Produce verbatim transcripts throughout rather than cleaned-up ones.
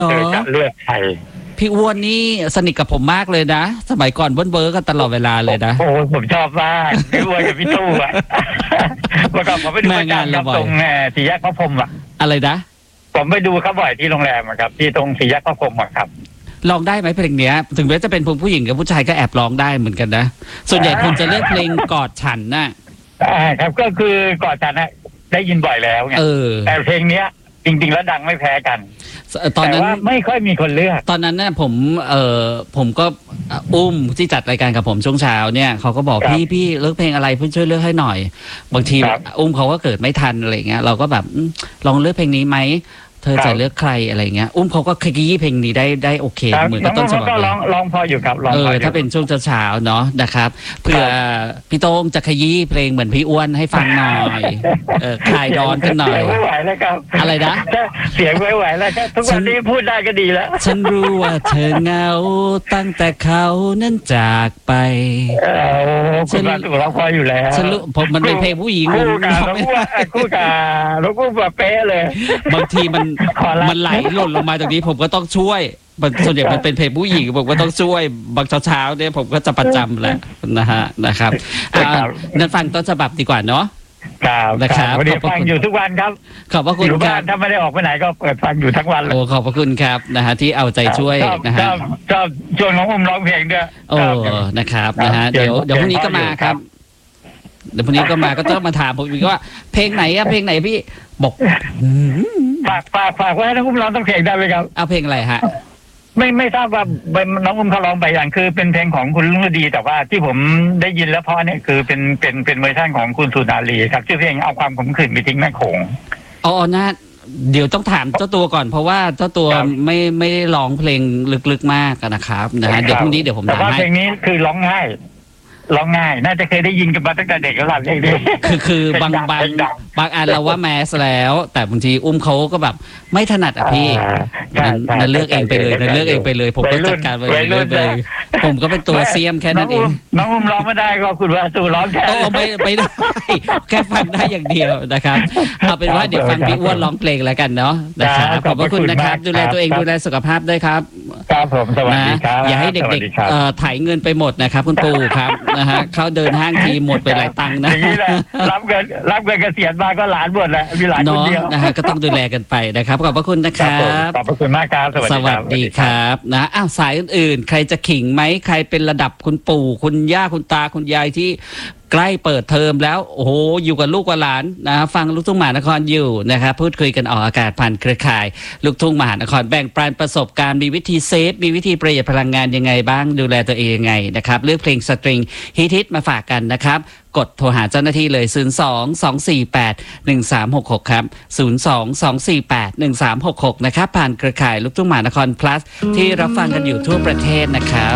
เธอจะเลือกใครพี่อ้วนนี่สนิทกับผมมากเลยนะสมัยก่อนเบิ้ลเบิร์กันตลอดเวลาเลยนะโอ้ผมชอบมากพี่อ้วนกับพี่ตู้อะเมื่อก่อนผมไปดูประจำครับตรงสี่แยกพระพรหมอะอะไรนะผมไปดูเขาบ่อยที่โรงแรมครับที่ตรงสี่แยกพระพรหมอะครับร้องได้ไหมเพลงเนี้ยถึงแม้จะเป็นผู้หญิงกับผู้ชายก็แอบร้องได้เหมือนกันนะส่วนใหญ่คนจะเลือกเพลงกอดฉันน่ะอ่าครับก็คือกอดฉันนะได้ยินบ่อยแล้วไงแต่เพลงเนี้ยจริงๆแล้วดังไม่แพ้กันตอนนั้นไม่ค่อยมีคนเลือกตอนนั้นเนี่ยผมเอ่อผมก็อุ้มที่จัดรายการกับผมช่วงเช้าเนี่ยเขาก็บอกพี่พี่เลือกเพลงอะไรเพื่อช่วยเลือกให้หน่อยบางทีอุ้มเขาก็เกิดไม่ทันอะไรเงี้ยเราก็แบบลองเลือกเพลงนี้ไหมเธอจะเลือกใครอะไรเงี้ยอุ้มเขาก็ขยี้เพลงนี้ได้ได้โอเคเหมือนกับต้นฉบับเลยร้องร้องพออยู่ครับร้องเออถ้าเป็นช่วงเช้าๆเนาะนะครับเพื่อพี่โต้งจะขยี้เพลงเหมือนพี่อ้วนให้ฟังหน่อยเออคลายร้อนกันหน่อยไม่ไหวแล้วครับอะไรนะเสียงไม่ไหวแล้วครับทุกวันนี้พูดได้ก็ดีแล้วฉันรู้ว่าเธอเหงาตั้งแต่เขานั้นจากไปฉันรู้ร้องพออยู่แล้วฉันรู้ผมมันเป็นเพลงผู้หญิงคู่กับคู่กับลูกคู่แบบเป๊ะเลยบางทีมันมันไหลหล่นลงมาตรงนี้ผมก็ต้องช่วยส่วนใหญ่มันเป็นเพลงผู้หญิงผมก็ต้องช่วยบางเช้าๆเนี่ยผมก็จะประจำแหละนะฮะนะครับนั่นฟังต้นฉบับดีกว่าเนาะครับนะครับวันนี้ฟังอยู่ทุกวันครับขอบพระคุณครับถ้าไม่ได้ออกไปไหนก็เปิดฟังอยู่ทั้งวันเลยโอ้ขอบพระคุณครับนะฮะที่เอาใจช่วยนะฮะชอบชวนน้องอุ้มร้องเพลงด้วยโอ้นะครับนะฮะเดี๋ยวเดี๋ยวพรุ่งนี้ก็มาครับเดี๋ยวพรุ่งนี้ก็มาก็ต้องมาถามผมอีกว่าเพลงไหนอะเพลงไหนพี่บอกฝากฝากฝากไว้ให้น้องอุ้มร้องตั้งเพลงได้ไหมครับเอาเพลงอะไรฮะไม่ไม่ทราบว่าน้องอุ้มเขาร้องไปอย่างคือเป็นเพลงของคุณลุงฤดีแต่ว่าที่ผมได้ยินแล้วเพราะเนี่ยคือเป็นเป็นเป็นเวอร์ชันของคุณสุนารีครับชื่อเพลงเอาความขมขื่นไปทิ้งแม่โขงอ๋อนะเดี๋ยวต้องถามเจ้าตัวก่อนเพราะว่าเจ้าตัวไม่ไม่ได้ร้องเพลงลึกๆมากนะครับนะฮะเดี๋ยวพรุ่งนี้เดี๋ยวผมถามให้แต่ว่าเพลงนี้คือร้องง่ายร้องง่ายน่าจะเคยได้ยินกันมาตั้งแต่เด็กแล้วล่ะเพลงนี้คือคือบางบางบางอันเราว่าแมสแล้วแต่บางทีอุ้มเขาก็แบบไม่ถนัดอ่ะพี่นั่นเลือกเองไปเลยนั่นเลือกเองไปเลยผมก็จัดการไปเลยไปผมก็เป็นตัวเสียมแค่นั้นเองน้องอุ้มร้องไม่ได้ก็คุณว่าสู่ร้องแค่โอ้ไม่ไม่ได้แค่ฟังได้อย่างเดียวนะครับเอาเป็นว่าเดี๋ยวฟังพี่อ้วนร้องเพลงแล้วกันเนาะนะครับขอบพระคุณนะครับดูแลตัวเองดูแลสุขภาพด้วยครับครับผมสวัสดีครับอย่าให้เด็กๆถ่ายเงินไปหมดนะครับคุณปู่ครับนะฮะเขาเดินห้างทีหมดไปหลายตังค์นะรับเงินรับเงินเกษียณมาก็หลานหมดแหละมีหลานคนเดียวนะฮะก็ต้องดูแลกันไปนะครับขอบพระคุณนะครับขอบพระคุณมากครับสวัสดีครับนะอ้าวสายอื่นๆใครจะขิงไหมใครเป็นระดับคุณปู่คุณย่าคุณตาคุณยายที่ใกล้เปิดเทอมแล้วโอ้โหอยู่กับลูกกับหลานนะฟังลูกทุ่งมหานครอยู่นะครับพูดคุยกันออกอากาศผ่านเครือข่ายลูกทุ่งมหานครแบ่งปันประสบการณ์มีวิธีเซฟมีวิธีประหยัดพลังงานยังไงบ้างดูแลตัวเองยังไงนะครับเลือกเพลงสตริงฮิตๆมาฝากกันนะครับกดโทรหาเจ้าหน้าที่เลยศูนย์ สอง สอง สี่ แปด หนึ่ง สาม หก หกครับศูนย์ สอง สอง สี่ แปด หนึ่ง สาม หก หกนะครับผ่านเครือข่ายลูกทุ่งมหานคร plus ที่รับฟังกันอยู่ทั่วประเทศนะครับ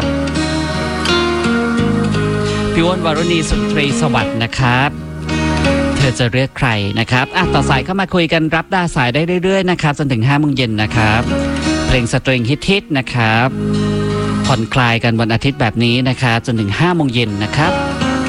พี่อ้วนวรุณีสุนทรีสวัสดิ์นะครับเธอจะเลือกใครนะครับอ่ะต่อสายเข้ามาคุยกันรับได้สายได้เรื่อยๆนะครับจนถึงห้าโมงเย็นนะครับเพลงสตริงฮิตๆนะครับผ่อนคลายกันวันอาทิตย์แบบนี้นะครับจนถึงห้าโมงเย็นนะครับ